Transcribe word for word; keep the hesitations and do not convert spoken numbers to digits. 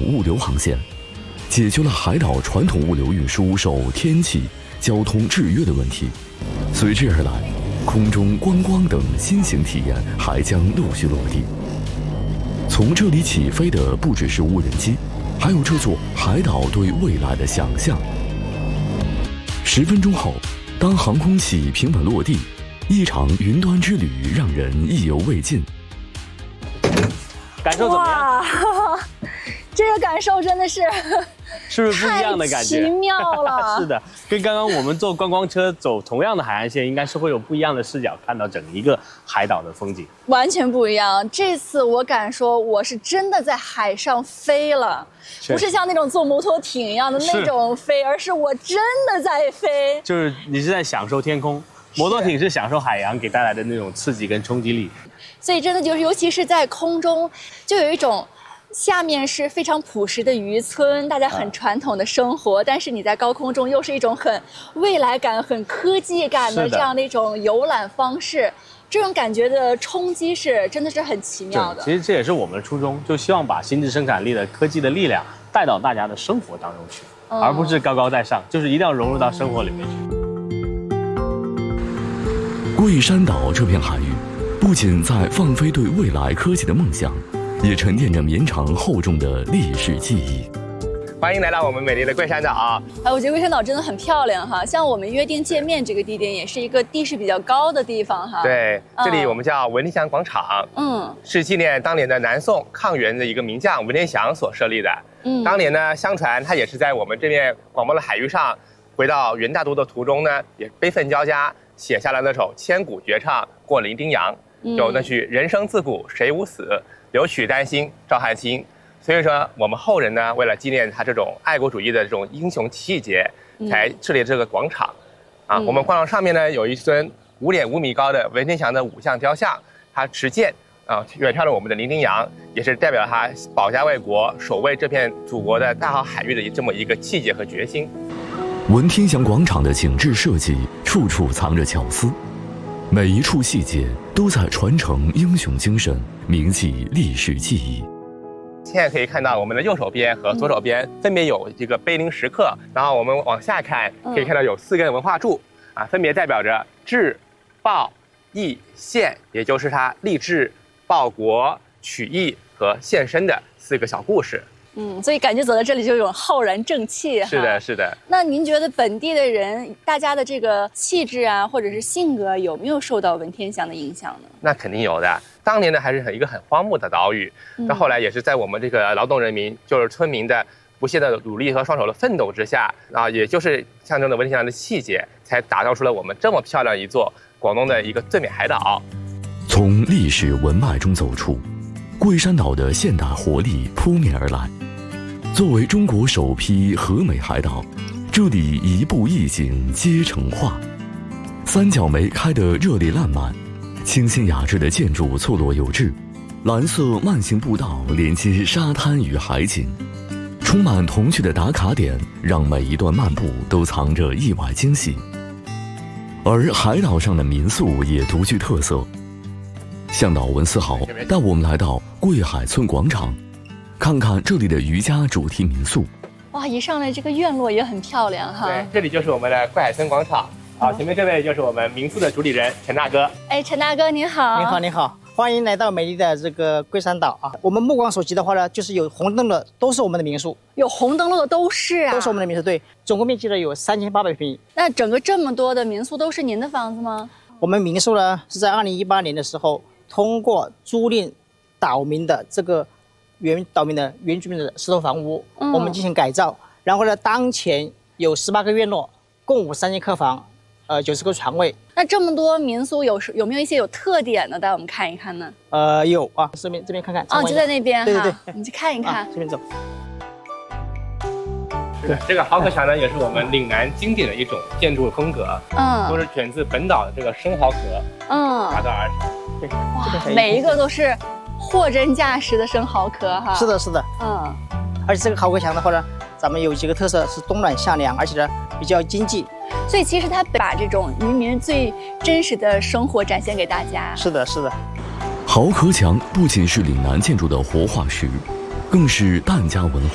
物流航线，解决了海岛传统物流运输受天气、交通制约的问题。随之而来，空中观光等新型体验还将陆续落地。从这里起飞的不只是无人机，还有这座海岛对未来的想象。十分钟后，当航空器平稳落地，一场云端之旅让人意犹未尽。 感受怎么样？ 这个感受真的是， 是不是不一样的感觉？ 太奇妙了。 是的，跟刚刚我们坐观光车走同样的海岸线，应该是会有不一样的视角看到整一个海岛的风景。 完全不一样。这次我敢说，我是真的在海上飞了，不是像那种坐摩托艇一样的那种飞，而是我真的在飞。 就是你是在享受天空，摩托艇是享受海洋给带来的那种刺激跟冲击力。 所以真的就是，尤其是在空中，就有一种。下面是非常朴实的渔村，大家很传统的生活，啊、但是你在高空中又是一种很未来感、很科技感的这样的一种游览方式，这种感觉的冲击是真的是很奇妙的。 其实这也是我们的初衷，就希望把新质生产力的科技的力量带到大家的生活当中去，嗯、而不是高高在上，就是一定要融入到生活里面去。 桂山岛这片海域，不仅在放飞对未来科技的梦想。也沉淀着绵长厚重的历史记忆。 欢迎来到我们美丽的桂山岛啊！ 哎，我觉得桂山岛真的很漂亮哈，像我们约定见面这个地点，也是一个地势比较高的地方哈。 对，这里我们叫文天祥广场，嗯，是纪念当年的南宋抗元的一个名将文天祥所设立的。嗯，当年呢，相传他也是在我们这边广袤的海域上，回到元大都的途中呢，也悲愤交加，写下了那首千古绝唱《过零丁洋》，有那句“人生自古谁无死，留取丹心照汗青”。所以说，我们后人呢，为了纪念他这种爱国主义的这种英雄气节，才设立这个广场。啊，我们广场上面呢，有一尊五点五米高的文天祥的五象雕像，他持剑啊，远眺了我们的零丁洋，也是代表他保家卫国、守卫这片祖国的大好海域的这么一个气节和决心。 文天祥广场的景致设计，处处藏着巧思。每一处细节都在传承英雄精神，铭记历史记忆。 现在可以看到我们的右手边和左手边分别有这个碑林石刻，然后我们往下看可以看到有四根文化柱啊，分别代表着治、报、义、献，也就是他立志报国、取义和献身的四个小故事。 嗯，所以感觉走到这里就有种浩然正气。 是的，是的。 那您觉得本地的人，大家的这个气质啊，或者是性格，有没有受到文天祥的影响呢？ 那肯定有的。当年呢，还是很一个很荒漠的岛屿，到后来也是在我们这个劳动人民，就是村民的不懈的努力和双手的奋斗之下，啊，也就是象征着文天祥的气节，才打造出了我们这么漂亮一座广东的一个最美海岛。 从历史文脉中走出，桂山岛的现代活力扑面而来。作为中国首批和美海岛，这里一步一景皆成画，三角梅开得热烈烂漫，清新雅致的建筑错落有致，蓝色慢行步道连接沙滩与海景，充满童趣的打卡点让每一段漫步都藏着意外惊喜。而海岛上的民宿也独具特色，向导文思豪带我们来到桂海村广场，看看这里的渔家主题民宿。 哇，一上来这个院落也很漂亮哈。 对，这里就是我们的桂海村广场。好，前面这位就是我们民宿的主理人陈大哥。 哎，陈大哥您好。 您好，您好，欢迎来到美丽的这个桂山岛啊。我们目光所及的话呢，就是有红灯的都是我们的民宿， 有红灯笼的都是啊， 都是我们的民宿。对，总共面积呢有三千八百平米。 那整个这么多的民宿都是您的房子吗？ 我们民宿呢是在二零一八年的时候，通过租赁岛民的这个原岛民的原居民的石头房屋，嗯、我们进行改造。然后呢，当前有十八个院落，共五三间客房。呃，九十个床位。 那这么多民宿有有没有一些有特点的，带我们看一看呢？ 呃，有啊，这边这边看看。 哦，就在那边哈。 对对对， 我们去看一看。 啊、这边走。 是的，这个蚝壳墙呢，也是我们岭南经典的一种建筑风格。嗯，都是选自本岛的这个生蚝壳，嗯，打造而成。 对， 哇，每一个都是货真价实的生蚝壳哈。 是的，是的。嗯，而且这个蚝壳墙的话呢，咱们有几个特色是冬暖夏凉，而且呢比较经济。 所以其实它把这种渔民最真实的生活展现给大家。 是的，是的。 蚝壳墙不仅是岭南建筑的活化石，更是疍家文